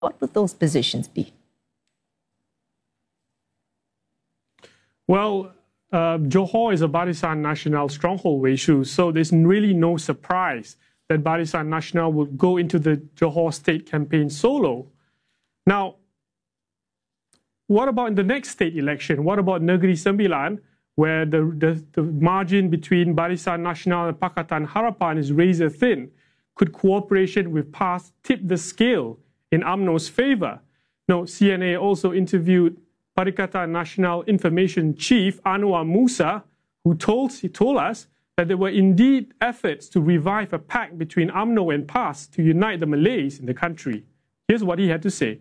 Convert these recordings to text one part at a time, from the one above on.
what would those positions be? Well, Johor is a Barisan Nasional stronghold, Wei Shu, so there's really no surprise that Barisan Nasional will go into the Johor state campaign solo. Now, what about in the next state election? What about Negeri Sembilan, where the margin between Barisan Nasional and Pakatan Harapan is razor thin? Could cooperation with PAS tip the scale in UMNO's favor? No, CNA also interviewed Perikatan Nasional Information Chief Anwar Musa, who told us that there were indeed efforts to revive a pact between UMNO and PAS to unite the Malays in the country. Here's what he had to say.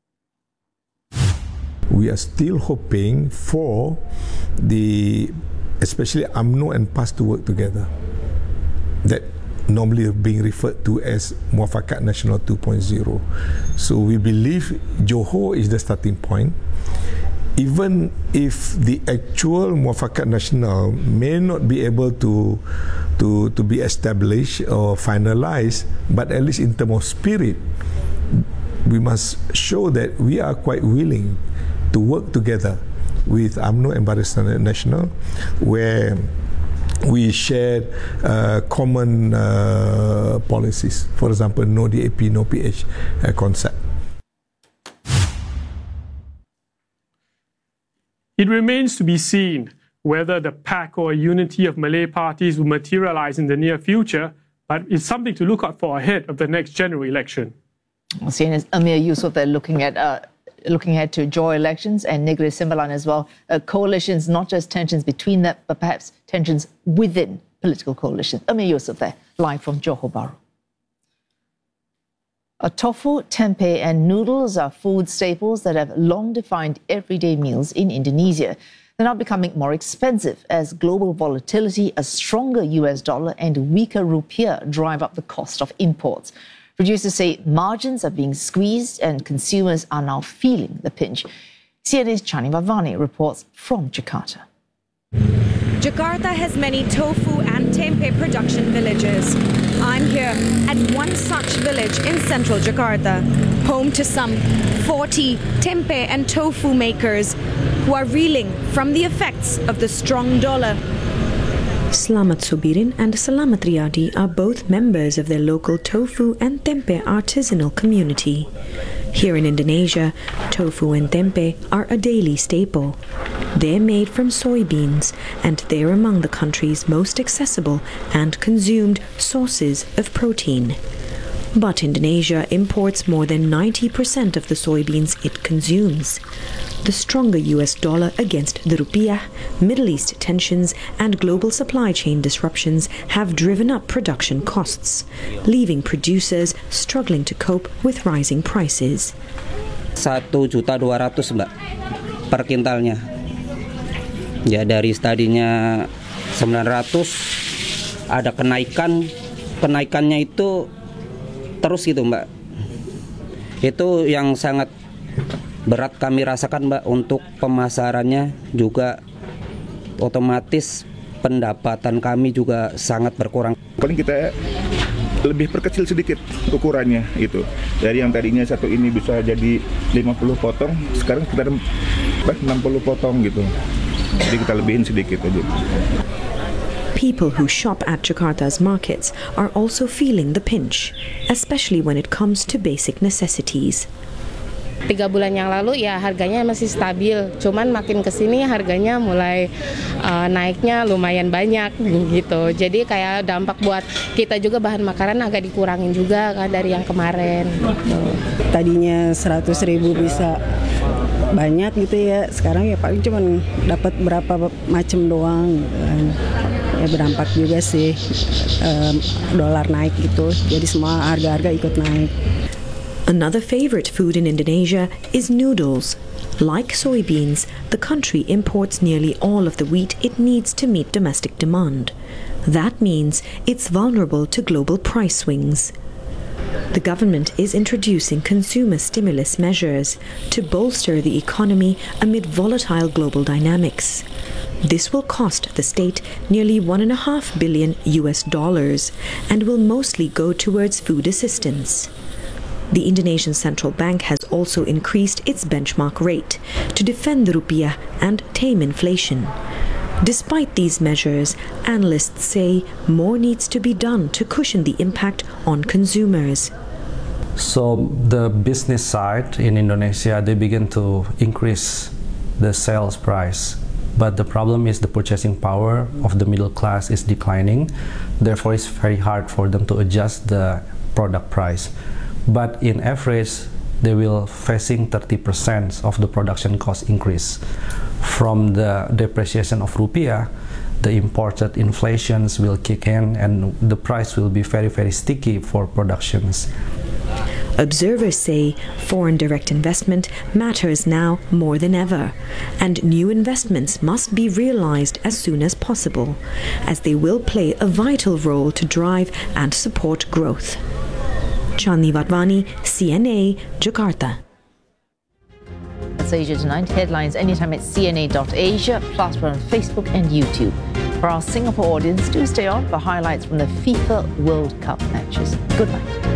We are still hoping for especially UMNO and PAS to work together. That normally being referred to as Muafakat Nasional 2.0. So we believe Johor is the starting point. Even if the actual Muafakat Nasional may not be able to be established or finalized, but at least in terms of spirit, we must show that we are quite willing to work together with UMNO and Barisan Nasional, where we share common policies. For example, no DAP, no PH concept. It remains to be seen whether the pact or a unity of Malay parties will materialize in the near future, but it's something to look out for ahead of the next general election. Seeing as Amir Yusof, they're looking ahead to Johor elections and Negeri Sembilan as well. Coalitions, not just tensions between them, but perhaps tensions within political coalitions. Amir Yusof there, live from Johor Bahru. Tofu, tempeh and noodles are food staples that have long defined everyday meals in Indonesia. They're now becoming more expensive as global volatility, a stronger US dollar and weaker rupiah drive up the cost of imports. Producers say margins are being squeezed and consumers are now feeling the pinch. CNA's Chani Vavani reports from Jakarta. Jakarta has many tofu and tempeh production villages. I'm here at one such village in central Jakarta, home to some 40 tempeh and tofu makers who are reeling from the effects of the strong dollar. Slamet Subirin and Selamat Riyadi are both members of their local tofu and tempeh artisanal community. Here in Indonesia, tofu and tempeh are a daily staple. They're made from soybeans, and they're among the country's most accessible and consumed sources of protein. But Indonesia imports more than 90% of the soybeans it consumes. The stronger US dollar against the rupiah, Middle East tensions and global supply chain disruptions have driven up production costs, leaving producers struggling to cope with rising prices. 1.200.000 Mbak per kintalnya. Ya dari tadinya 900 ada kenaikannya itu terus gitu Mbak. Itu yang sangat berat kami rasakan Mbak, untuk pemasarannya juga otomatis pendapatan kami juga sangat berkurang. Paling kita lebih perkecil sedikit ukurannya itu. Dari yang tadinya satu ini bisa jadi 50 potong, sekarang kita 60 potong gitu. Jadi kita lebihin sedikit aja. People who shop at Jakarta's markets are also feeling the pinch, especially when it comes to basic necessities. 3 bulan yang lalu ya harganya masih stabil, cuman makin kesini harganya mulai naiknya lumayan banyak gitu. Jadi kayak dampak buat kita juga bahan makanan agak dikurangin juga kan dari yang kemarin. Gitu. Tadinya 100.000 bisa banyak gitu ya, sekarang ya paling cuman dapat berapa macam doang. Ya berdampak juga sih, dolar naik gitu, jadi semua harga-harga ikut naik. Another favorite food in Indonesia is noodles. Like soybeans, the country imports nearly all of the wheat it needs to meet domestic demand. That means it's vulnerable to global price swings. The government is introducing consumer stimulus measures to bolster the economy amid volatile global dynamics. This will cost the state nearly $1.5 billion and will mostly go towards food assistance. The Indonesian Central Bank has also increased its benchmark rate to defend the rupiah and tame inflation. Despite these measures, analysts say more needs to be done to cushion the impact on consumers. So the business side in Indonesia, they begin to increase the sales price. But the problem is the purchasing power of the middle class is declining. Therefore, it's very hard for them to adjust the product price. But in average, they will facing 30% of the production cost increase. From the depreciation of rupiah, the imported inflations will kick in and the price will be very, very sticky for productions. Observers say foreign direct investment matters now more than ever, and new investments must be realized as soon as possible, as they will play a vital role to drive and support growth. Chandni Vatwani, CNA, Jakarta. That's Asia Tonight. Headlines anytime at cna.asia, plus we're on Facebook and YouTube. For our Singapore audience, do stay on for highlights from the FIFA World Cup matches. Good night.